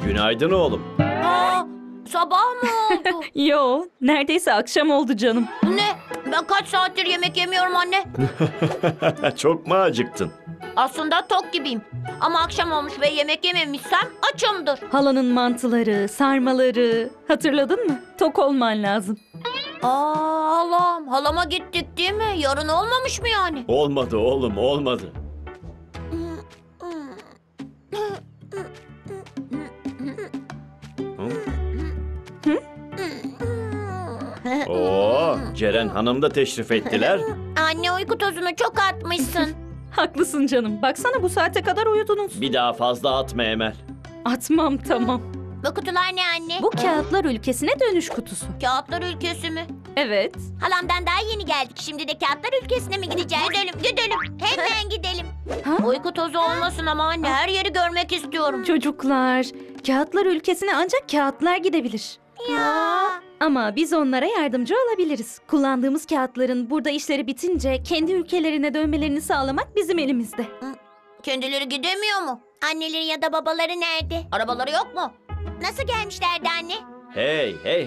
Günaydın oğlum. Aa, sabah mı oldu? Yo, neredeyse akşam oldu canım. Ne? Ben kaç saattir yemek yemiyorum anne. Çok mu acıktın? Aslında tok gibiyim. Ama akşam olmuş ve yemek yememişsem açımdır. Halanın mantıları, sarmaları. Hatırladın mı? Tok olman lazım. Aa, halama gittik değil mi? Yarın olmamış mı yani? Olmadı oğlum, olmadı. Oo, Ceren Hanım da teşrif ettiler. Anne uyku tozunu çok atmışsın. Haklısın canım. Baksana bu saate kadar uyudunuz. Bir daha fazla atma Emel. Atmam tamam. Bu kutular ne anne? Bu kağıtlar ülkesine dönüş kutusu. Kağıtlar ülkesi mi? Evet. Halamdan daha yeni geldik. Şimdi de kağıtlar ülkesine mi gideceğiz? Gidelim. Hemen gidelim. Ha? Uyku tozu olmasın ama anne. Her yeri görmek istiyorum. Çocuklar, kağıtlar ülkesine ancak kağıtlar gidebilir. Ya. Ama biz onlara yardımcı olabiliriz. Kullandığımız kağıtların burada işleri bitince kendi ülkelerine dönmelerini sağlamak bizim elimizde. Kendileri gidemiyor mu? Anneleri ya da babaları nerede? Arabaları yok mu? Nasıl gelmişlerdi anne? Hey, hey,